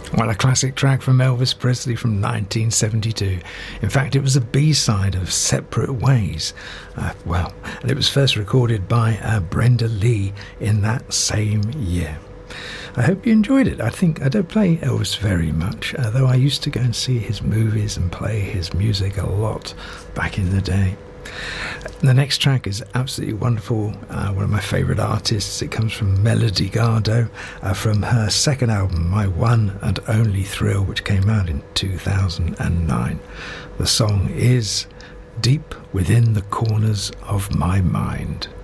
Well, a classic track from Elvis Presley from 1972. In fact, it was a B-side of Separate Ways. And it was first recorded by Brenda Lee in that same year. I hope you enjoyed it. I don't play Elvis very much, though I used to go and see his movies and play his music a lot back in the day. The next track is absolutely wonderful. One of my favourite artists. It comes from Melody Gardot from her second album, My One and Only Thrill, which came out in 2009. The song is Deep Within the Corners of My Mind.